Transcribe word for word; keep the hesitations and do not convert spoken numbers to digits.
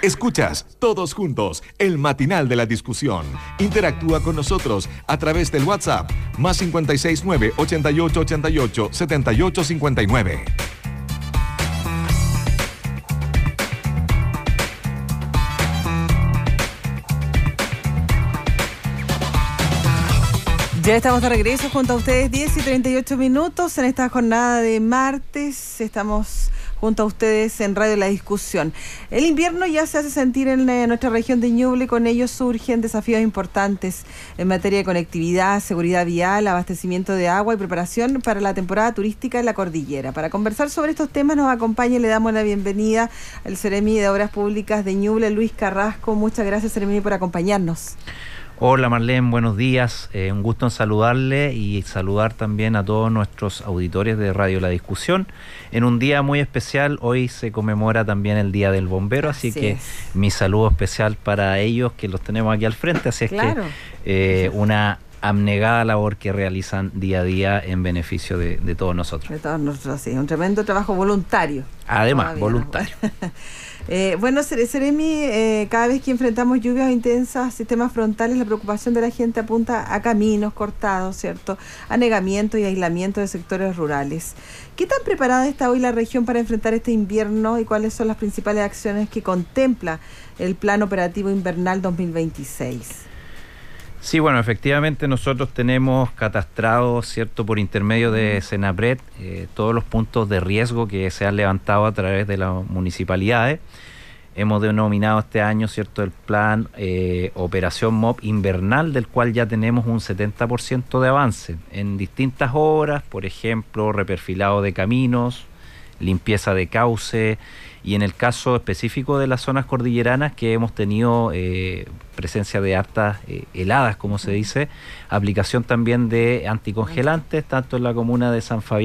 Escuchas Todos Juntos, el matinal de la discusión. Interactúa con nosotros a través del WhatsApp más cinco seis nueve, ocho ocho ocho ocho, siete ocho cinco nueve. Ya estamos de regreso junto a ustedes, diez y treinta y ocho minutos en esta jornada de martes. Estamos junto a ustedes en Radio La Discusión. El invierno ya se hace sentir en eh, nuestra región de Ñuble. Con ello surgen desafíos importantes en materia de conectividad, seguridad vial, abastecimiento de agua y preparación para la temporada turística en la cordillera. Para conversar sobre estos temas nos acompaña y le damos la bienvenida al Seremi de Obras Públicas de Ñuble, Luis Carrasco. Muchas gracias, Seremi, por acompañarnos. Hola Marlene, buenos días, eh, un gusto en saludarle y saludar también a todos nuestros auditores de Radio La Discusión. En un día muy especial, hoy se conmemora también el Día del Bombero, así, así que es. Mi saludo especial para ellos que los tenemos aquí al frente, así es claro. que eh, una abnegada labor que realizan día a día en beneficio de, de todos nosotros. De todos nosotros, sí, un tremendo trabajo voluntario. Además, Todavía, voluntario. ¿no? Eh, bueno, Seremi, eh, cada vez que enfrentamos lluvias intensas, sistemas frontales, la preocupación de la gente apunta a caminos cortados, ¿cierto? Anegamiento y aislamiento de sectores rurales. ¿Qué tan preparada está hoy la región para enfrentar este invierno y cuáles son las principales acciones que contempla el Plan Operativo Invernal dos mil veintiséis? Sí, bueno, efectivamente nosotros tenemos catastrado, ¿cierto?, por intermedio de Senapred, eh, todos los puntos de riesgo que se han levantado a través de las municipalidades. Hemos denominado este año, ¿cierto?, el plan eh, Operación M O P Invernal, del cual ya tenemos un setenta por ciento de avance en distintas obras, por ejemplo, reperfilado de caminos, limpieza de cauce, y en el caso específico de las zonas cordilleranas que hemos tenido eh, presencia de hartas eh, heladas, como se dice, aplicación también de anticongelantes, tanto en la comuna de San Fabián